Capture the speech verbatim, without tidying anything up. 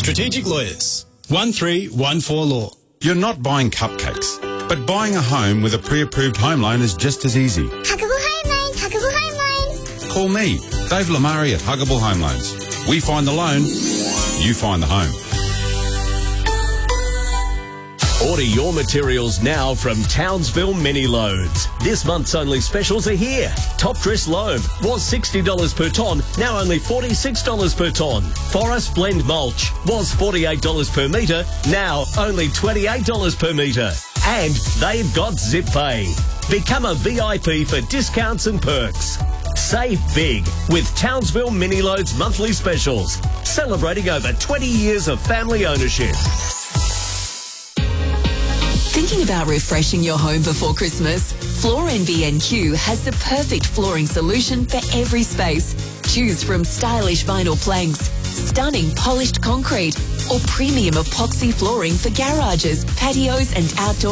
Strategic Lawyers, one three one four Law. You're not buying cupcakes, but buying a home with a pre-approved home loan is just as easy. Huggable Home Loans, Huggable Home Loans. Call me, Dave Lamari at Huggable Home Loans. We find the loan, you find the home. Order your materials now from Townsville Mini Loads. This month's only specials are here. Top dress loam was sixty dollars per tonne, now only forty-six dollars per tonne. Forest blend mulch was forty-eight dollars per metre, now only twenty-eight dollars per metre. And they've got Zip Pay. Become a V I P for discounts and perks. Save big with Townsville Mini Loads monthly specials, celebrating over twenty years of family ownership. Thinking about refreshing your home before Christmas? Floor N V N Q has the perfect flooring solution for every space. Choose from stylish vinyl planks, stunning polished concrete, or premium epoxy flooring for garages, patios and outdoor